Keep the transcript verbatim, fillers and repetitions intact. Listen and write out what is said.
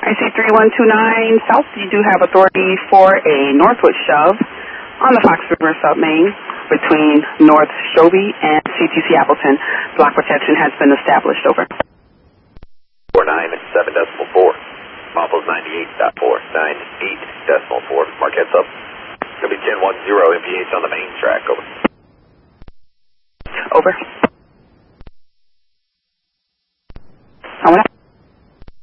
I C three one two nine South, you do have authority for a northward shove on the Fox River submain between North Shobi and C T C Appleton. Block protection has been established. Over. four nine seven decimal four. Muffles ninety-eight point four. ninety-eight decimal four. Marquette's up. Going to be ten one zero M P H on the main track. Over. Over.